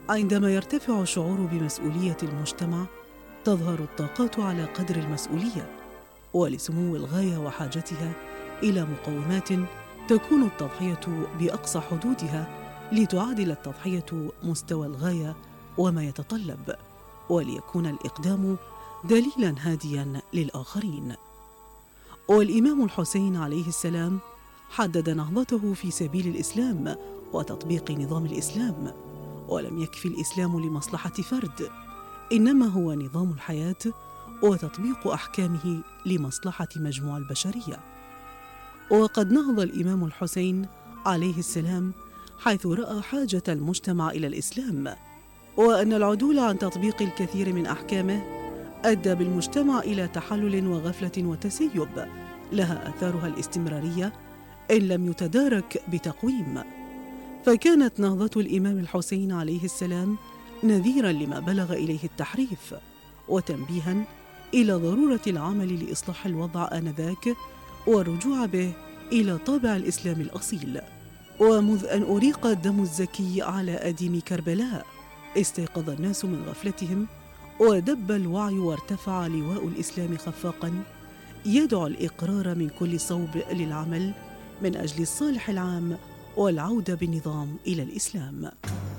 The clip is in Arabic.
عندما يرتفع الشعور بمسؤولية المجتمع، تظهر الطاقات على قدر المسؤولية، ولسمو الغاية وحاجتها إلى مقومات تكون التضحية بأقصى حدودها لتعادل التضحية مستوى الغاية وما يتطلب، وليكون الإقدام دليلاً هادياً للآخرين. والإمام الحسين عليه السلام حدد نهضته في سبيل الإسلام وتطبيق نظام الإسلام، ولم يكفي الإسلام لمصلحة فرد، إنما هو نظام الحياة وتطبيق أحكامه لمصلحة مجموع البشرية. وقد نهض الإمام الحسين عليه السلام حيث رأى حاجة المجتمع إلى الإسلام، وأن العدول عن تطبيق الكثير من أحكامه أدى بالمجتمع إلى تحلل وغفلة وتسيب لها آثارها الاستمرارية إن لم يتدارك بتقويم. فكانت نهضة الإمام الحسين عليه السلام نذيراً لما بلغ إليه التحريف، وتنبيهاً إلى ضرورة العمل لإصلاح الوضع آنذاك والرجوع به إلى طابع الإسلام الأصيل. ومذ أن أريق الدم الزكي على أديم كربلاء، استيقظ الناس من غفلتهم ودب الوعي وارتفع لواء الإسلام خفاقاً يدعو الإقرار من كل صوب للعمل من أجل الصالح العام والعودة بالنظام إلى الإسلام.